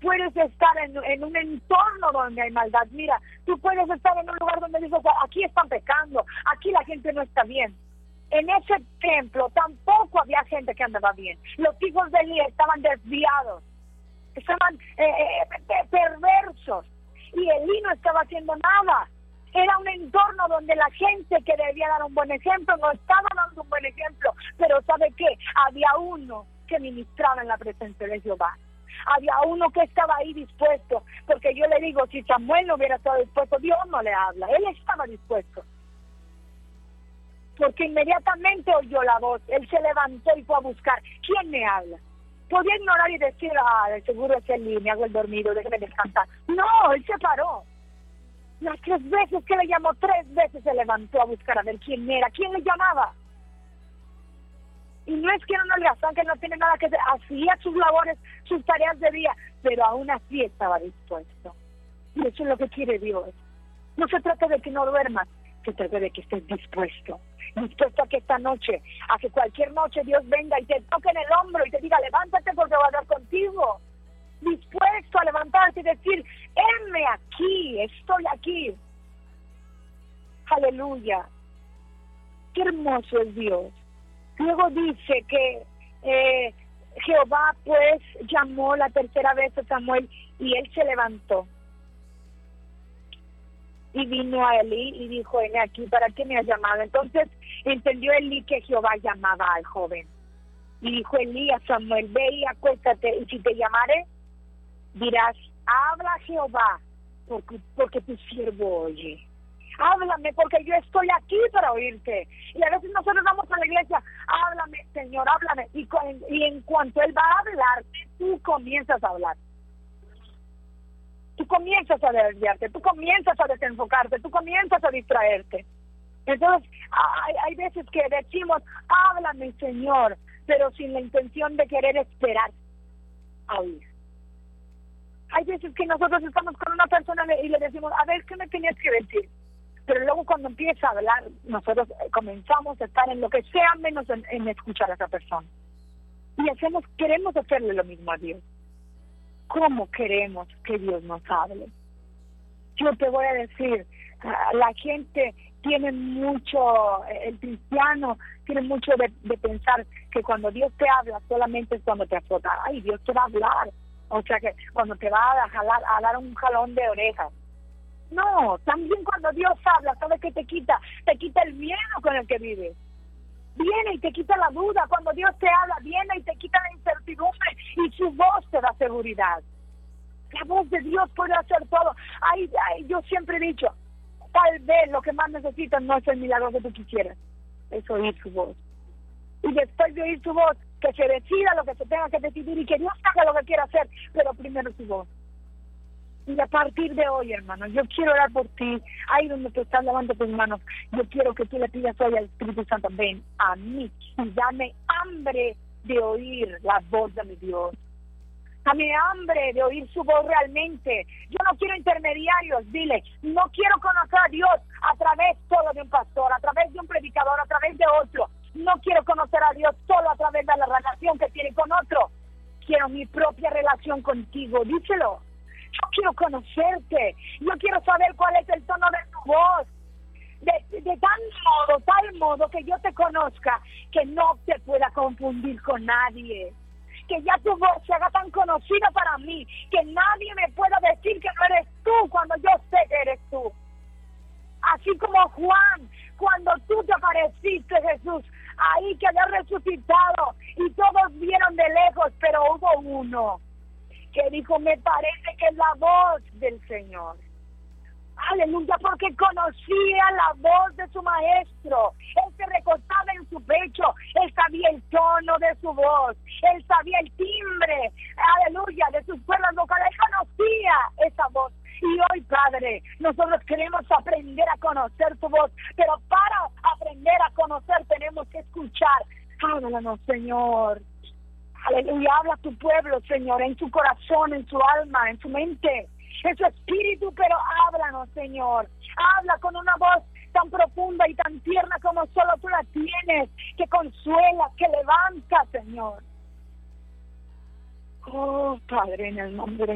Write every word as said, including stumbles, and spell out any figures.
puedes estar en, en un entorno donde hay maldad. Mira, tú puedes estar en un lugar donde dices, aquí están pecando, aquí la gente no está bien. En ese templo tampoco había gente que andaba bien. Los hijos de Elí estaban desviados, estaban eh, eh, perversos, y Elí no estaba haciendo nada. Era un entorno donde la gente que debía dar un buen ejemplo no estaba dando un buen ejemplo. Pero ¿sabe qué? Había uno que ministraba en la presencia de Jehová. Había uno que estaba ahí dispuesto, porque yo le digo, si Samuel no hubiera estado dispuesto, Dios no le habla. Él estaba dispuesto, porque inmediatamente oyó la voz. Él se levantó y fue a buscar. ¿Quién me habla? Podía ignorar y decir, ah, de seguro es Elí, me hago el dormido, déjeme descansar. No, él se paró. Las tres veces que le llamó, tres veces se levantó a buscar a ver quién era, quién le llamaba. Y no es que no le hacían, que no tiene nada que hacer, hacía sus labores, sus tareas de día, pero aún así estaba dispuesto. Y eso es lo que quiere Dios. No se trata de que no duermas, se trata de que estés dispuesto. Dispuesto a que esta noche, a que cualquier noche Dios venga y te toque en el hombro y te diga, levántate porque voy a dar contigo. Dispuesto a levantarte y decir, heme aquí, estoy aquí. Aleluya. Qué hermoso es Dios. Luego dice que eh, Jehová pues llamó la tercera vez a Samuel y él se levantó. Y vino a Elí y dijo, heme aquí, ¿para qué me has llamado? Entonces entendió Elí que Jehová llamaba al joven. Y dijo Elí a Samuel, ve y acuéstate, y si te llamaré, dirás, habla Jehová, porque, porque tu siervo oye. Háblame, porque yo estoy aquí para oírte. Y a veces nosotros vamos a la iglesia, háblame, Señor, háblame. Y, con, y en cuanto Él va a hablarte, tú comienzas a hablar. Tú comienzas a desviarte, tú comienzas a desenfocarte, tú comienzas a distraerte. Entonces, hay, hay veces que decimos, háblame, Señor, pero sin la intención de querer esperar a oír. Hay veces que nosotros estamos con una persona y le decimos, a ver, ¿qué me tenías que decir? Pero luego cuando empieza a hablar, nosotros comenzamos a estar en lo que sea menos en, en escuchar a esa persona. Y hacemos, queremos hacerle lo mismo a Dios. ¿Cómo queremos que Dios nos hable? Yo te voy a decir, la gente tiene mucho, el cristiano tiene mucho de, de pensar que cuando Dios te habla solamente es cuando te azota. Ay, Dios te va a hablar. O sea que cuando te va a jalar, a dar un jalón de orejas. No, también cuando Dios habla, ¿sabes qué te quita? Te quita el miedo con el que vives. Viene y te quita la duda. Cuando Dios te habla, viene y te quita la incertidumbre y su voz te da seguridad. La voz de Dios puede hacer todo. Ay, ay, yo siempre he dicho, tal vez lo que más necesitas no es el milagro que tú quisieras, es oír su voz. Y después de oír su voz, que se decida lo que se tenga que decidir y que Dios haga lo que quiera hacer, pero primero su voz. Y a partir de hoy, hermano, yo quiero orar por ti, ahí donde te estás lavando tus manos, yo quiero que tú le pidas hoy al Espíritu Santo, ven a mí y dame hambre de oír la voz de mi Dios. Dame hambre de oír su voz realmente. Yo no quiero intermediarios, dile, no quiero conocer a Dios a través solo de un pastor, a través de un predicador, a través de otro. No quiero conocer a Dios solo a través de la relación que tiene con otro. Quiero mi propia relación contigo, díselo. Yo quiero conocerte, yo quiero saber cuál es el tono de tu voz, de, de tal modo, tal modo que yo te conozca, que no te pueda confundir con nadie, que ya tu voz se haga tan conocida para mí, que nadie me pueda decir que no eres tú cuando yo sé que eres tú. Así como Juan, cuando tú te apareciste, Jesús, ahí que había resucitado, y todos vieron de lejos, pero hubo uno que dijo, me parece que es la voz del Señor. Aleluya, porque conocía la voz de su maestro. Él se recostaba en su pecho, él sabía el tono de su voz, él sabía el timbre, aleluya, de sus cuerdas vocales, él conocía esa voz. Y hoy, Padre, nosotros queremos aprender a conocer tu voz, pero para aprender a conocer tenemos que escuchar. Háblanos, Señor. Aleluya, habla a tu pueblo, Señor, en su corazón, en su alma, en su mente, en su espíritu, pero háblanos, Señor. Habla con una voz tan profunda y tan tierna como solo tú la tienes, que consuela, que levanta, Señor. Oh, Padre, en el nombre de